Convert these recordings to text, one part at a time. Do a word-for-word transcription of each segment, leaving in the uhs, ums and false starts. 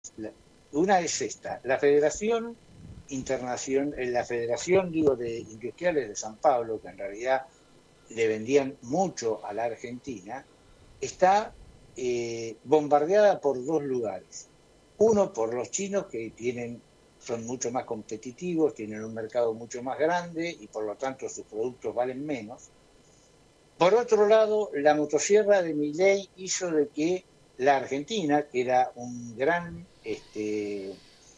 La, una es esta, la Federación Internacional, la Federación, digo, de Industriales de San Pablo, que en realidad le vendían mucho a la Argentina, está eh, bombardeada por dos lugares. Uno, por los chinos, que tienen, son mucho más competitivos, tienen un mercado mucho más grande y por lo tanto sus productos valen menos. Por otro lado, la motosierra de Milei hizo de que la Argentina, que era un gran este,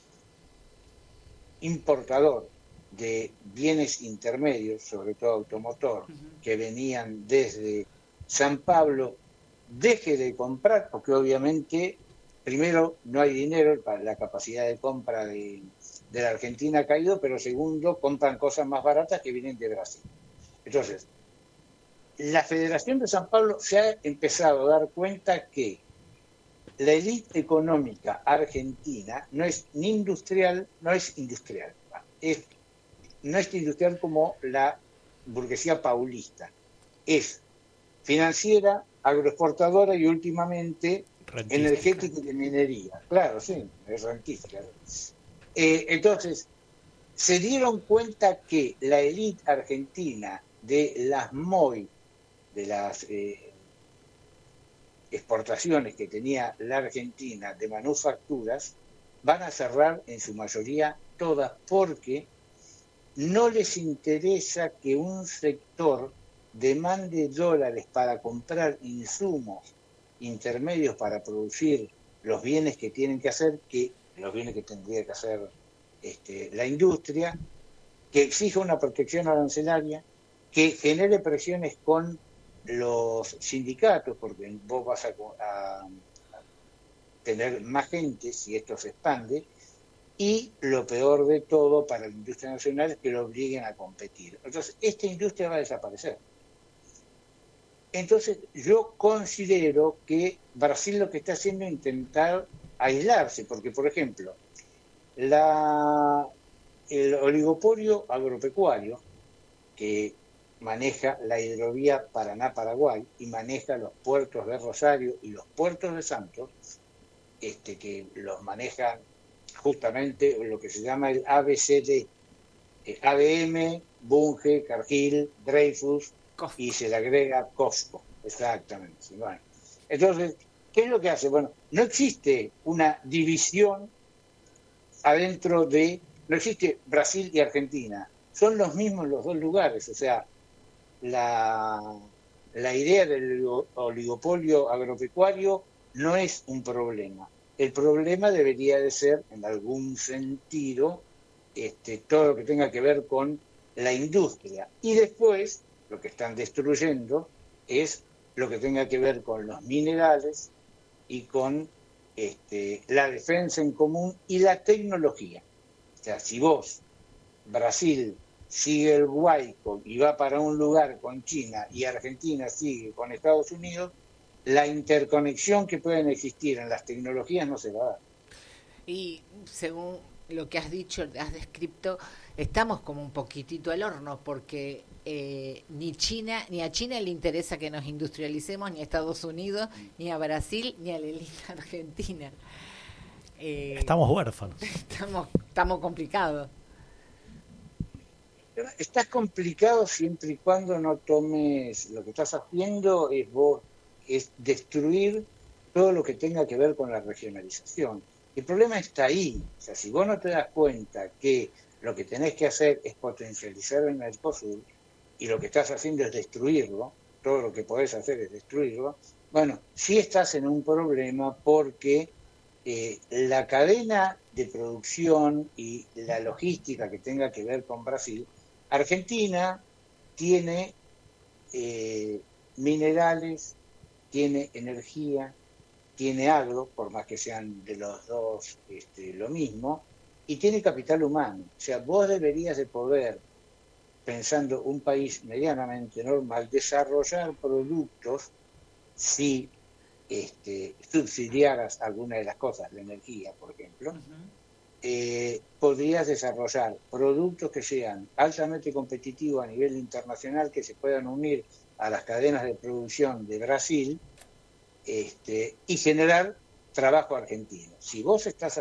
importador de bienes intermedios, sobre todo automotor, uh-huh. que venían desde San Pablo, deje de comprar, porque obviamente, primero, no hay dinero, la capacidad de compra de, de la Argentina ha caído, pero segundo, compran cosas más baratas que vienen de Brasil. Entonces, la Federación de San Pablo se ha empezado a dar cuenta que la élite económica argentina no es ni industrial, no es industrial, es, no es industrial como la burguesía paulista, es financiera, agroexportadora y últimamente rentística. Energética y de minería. Claro, sí, es rentística. Eh, entonces, se dieron cuenta que la élite argentina de las M O I, de las eh, exportaciones que tenía la Argentina de manufacturas, van a cerrar en su mayoría todas porque no les interesa que un sector demande dólares para comprar insumos intermedios para producir los bienes que tienen que hacer, que los bienes que tendría que hacer este, la industria, que exija una protección arancelaria, que genere presiones con los sindicatos, porque vos vas a, a, a tener más gente si esto se expande, y lo peor de todo para la industria nacional es que lo obliguen a competir. Entonces, esta industria va a desaparecer. Entonces, yo considero que Brasil lo que está haciendo es intentar aislarse, porque, por ejemplo, la, el oligopolio agropecuario, que maneja la hidrovía Paraná-Paraguay y maneja los puertos de Rosario y los puertos de Santos, este, que los maneja justamente lo que se llama el A B C D, eh, A B M, Bunge, Cargill, Dreyfus, Costco. Y se le agrega Costco, exactamente. Bueno, entonces, ¿qué es lo que hace? Bueno, no existe una división adentro de, no existe Brasil y Argentina, son los mismos los dos lugares, o sea, la, la idea del oligopolio agropecuario no es un problema. El problema debería de ser, en algún sentido, este, todo lo que tenga que ver con la industria. Y después, lo que están destruyendo es lo que tenga que ver con los minerales y con este, la defensa en común y la tecnología. O sea, si vos, Brasil, sigue el huaico y va para un lugar con China y Argentina sigue con Estados Unidos, la interconexión que pueden existir en las tecnologías no se va a dar. Y según lo que has dicho, has descrito, estamos como un poquitito al horno, porque eh, ni China, ni a China le interesa que nos industrialicemos, ni a Estados Unidos, ni a Brasil, ni a la élite argentina. Eh, estamos huérfanos. Estamos, estamos complicados. Estás complicado siempre y cuando no tomes, lo que estás haciendo es vos, es destruir todo lo que tenga que ver con la regionalización. El problema está ahí, o sea, si vos no te das cuenta que lo que tenés que hacer es potencializar el Mercosur y lo que estás haciendo es destruirlo, todo lo que podés hacer es destruirlo, bueno, sí estás en un problema porque eh, la cadena de producción y la logística que tenga que ver con Brasil, Argentina tiene eh, minerales, tiene energía, tiene agro, por más que sean de los dos este, lo mismo, y tiene capital humano. O sea, vos deberías de poder, pensando un país medianamente normal, desarrollar productos si este, subsidiaras alguna de las cosas, la energía, por ejemplo, uh-huh. eh, podrías desarrollar productos que sean altamente competitivos a nivel internacional, que se puedan unir a las cadenas de producción de Brasil, Este, y generar trabajo argentino. Si vos estás